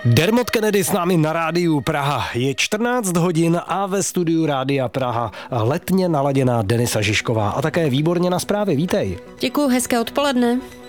Dermot Kennedy s námi na rádiu Praha. Je 14 hodin a ve studiu Rádia Praha letně naladěná Denisa Žižková a také výborně na zprávy. Vítej. Děkuju, hezké odpoledne.